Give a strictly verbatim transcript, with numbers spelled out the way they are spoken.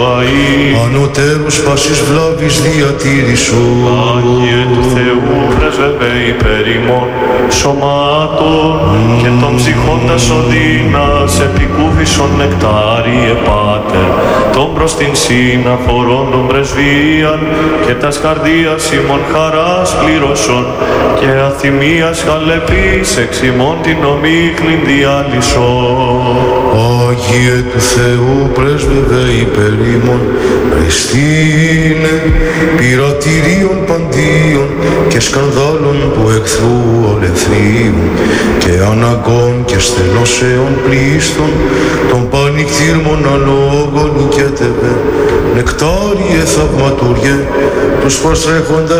Ανωτέρους πάσης βλάβης διατήρησου. Άγιε του Θεού πρεσβεύε υπέρ ημών σωμάτων mm. και των ψυχώντας οδύνας επικούβησον νεκτάριε Πάτερ των προς την συναφορών των πρεσβείαν και τας καρδίας ημών χαράς πλήρωσον και αθυμίας χαλεπής εξ ημών την ομίχλην διάλυσον. Άγιε του Θεού πρέσβευε υπέρ ημών Χριστίνε πειρατηρίων παντίων και σκανδάλων του εχθρού ολεθρίου και αναγκών και στενώσεων πλήστων των πανικτήρμων αλόγων νικέτευε νεκτάριε θαυματούριε τους προστρέχοντας